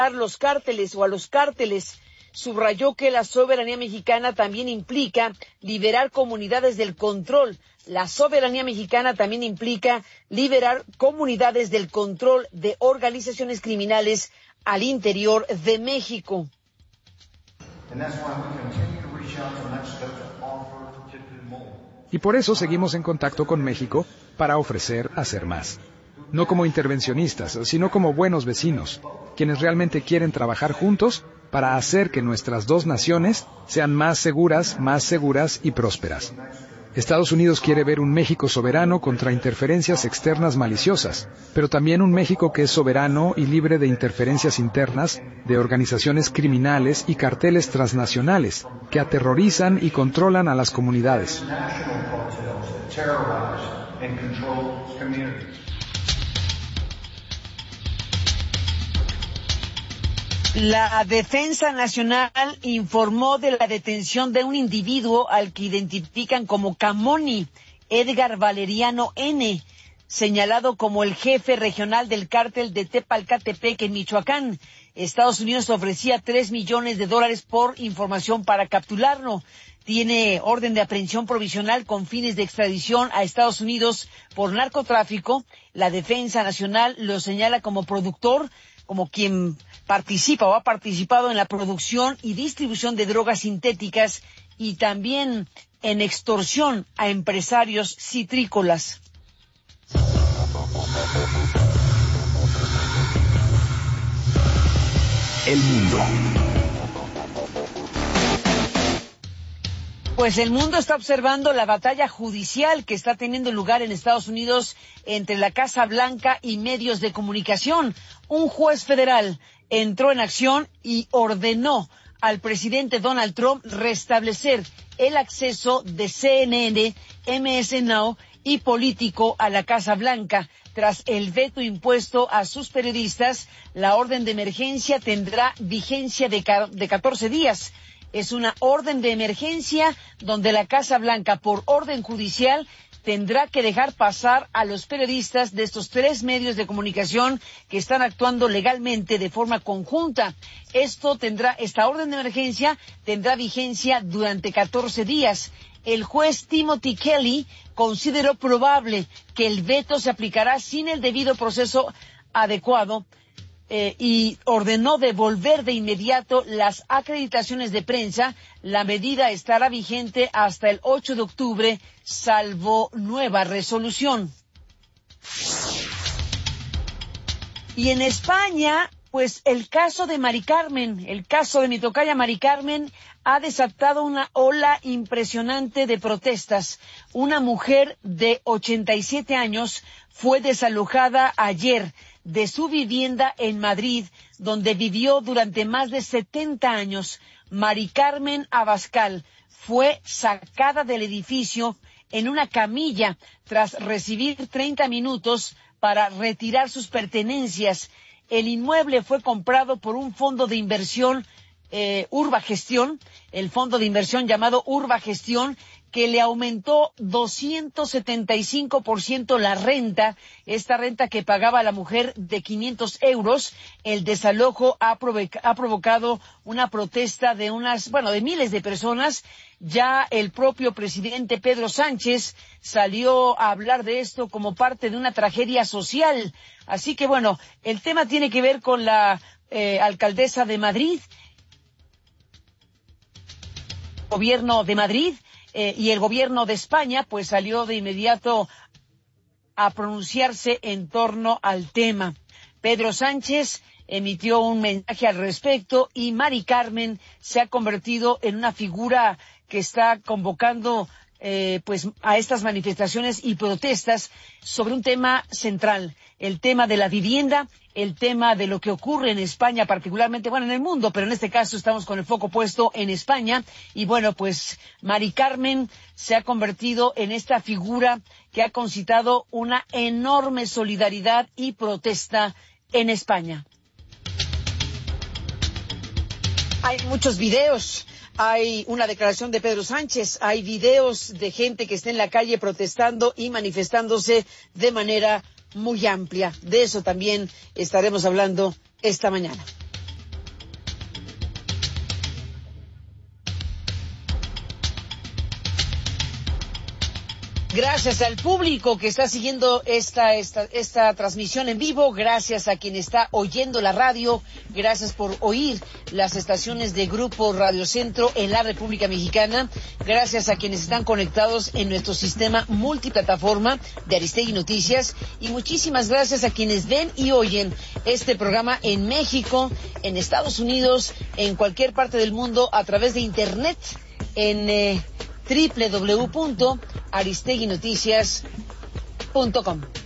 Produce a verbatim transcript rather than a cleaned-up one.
los cárteles o a los cárteles. Subrayó que la soberanía mexicana también implica liberar comunidades del control. La soberanía mexicana también implica liberar comunidades del control de organizaciones criminales al interior de México. Y por eso seguimos en contacto con México para ofrecer hacer más. No como intervencionistas, sino como buenos vecinos, quienes realmente quieren trabajar juntos para hacer que nuestras dos naciones sean más seguras, más seguras y prósperas. Estados Unidos quiere ver un México soberano contra interferencias externas maliciosas, pero también un México que es soberano y libre de interferencias internas de organizaciones criminales y carteles transnacionales que aterrorizan y controlan a las comunidades. La Defensa Nacional informó de la detención de un individuo al que identifican como Camoni, Edgar Valeriano N., señalado como el jefe regional del cártel de Tepalcatepec en Michoacán. Estados Unidos ofrecía tres millones de dólares por información para capturarlo. Tiene orden de aprehensión provisional con fines de extradición a Estados Unidos por narcotráfico. La Defensa Nacional lo señala como productor, como quien participa o ha participado en la producción y distribución de drogas sintéticas y también en extorsión a empresarios citrícolas. El mundo. Pues el mundo está observando la batalla judicial que está teniendo lugar en Estados Unidos entre la Casa Blanca y medios de comunicación. Un juez federal entró en acción y ordenó al presidente Donald Trump restablecer el acceso de C N N, M S Now y Político a la Casa Blanca. Tras el veto impuesto a sus periodistas, la orden de emergencia tendrá vigencia de, de catorce días. Es una orden de emergencia donde la Casa Blanca, por orden judicial, tendrá que dejar pasar a los periodistas de estos tres medios de comunicación que están actuando legalmente de forma conjunta. Esto tendrá, esta orden de emergencia tendrá vigencia durante catorce días. El juez Timothy Kelly consideró probable que el veto se aplicará sin el debido proceso adecuado eh, y ordenó devolver de inmediato las acreditaciones de prensa. La medida estará vigente hasta el ocho de octubre, salvo nueva resolución. Y en España, pues el caso de Mari Carmen, el caso de mi tocaya Mari Carmen, ha desatado una ola impresionante de protestas. Una mujer de ochenta y siete años fue desalojada ayer de su vivienda en Madrid, donde vivió durante más de setenta años. Mari Carmen Abascal fue sacada del edificio en una camilla tras recibir treinta minutos para retirar sus pertenencias. El inmueble fue comprado por un fondo de inversión, eh, Urbagestión, el fondo de inversión llamado Urbagestión, que le aumentó doscientos setenta y cinco por ciento la renta, esta renta que pagaba la mujer de quinientos euros. El desalojo ha, ha provocado una protesta de unas, bueno, de miles de personas. Ya el propio presidente Pedro Sánchez salió a hablar de esto como parte de una tragedia social. Así que, bueno, el tema tiene que ver con la eh, alcaldesa de Madrid, gobierno de Madrid, eh, y el gobierno de España, pues salió de inmediato a pronunciarse en torno al tema. Pedro Sánchez emitió un mensaje al respecto y Mari Carmen se ha convertido en una figura que está convocando eh, pues a estas manifestaciones y protestas sobre un tema central, el tema de la vivienda, el tema de lo que ocurre en España particularmente, bueno, en el mundo, pero en este caso estamos con el foco puesto en España. Y bueno, pues Mari Carmen se ha convertido en esta figura que ha concitado una enorme solidaridad y protesta en España. Hay muchos videos, hay una declaración de Pedro Sánchez, hay videos de gente que está en la calle protestando y manifestándose de manera muy amplia. De eso también estaremos hablando esta mañana. Gracias al público que está siguiendo esta, esta, esta transmisión en vivo, gracias a quien está oyendo la radio, gracias por oír las estaciones de Grupo Radio Centro en la República Mexicana, gracias a quienes están conectados en nuestro sistema multiplataforma de Aristegui Noticias, y muchísimas gracias a quienes ven y oyen este programa en México, en Estados Unidos, en cualquier parte del mundo a través de Internet, en eh, doble u doble u doble u punto aristegui noticias punto com.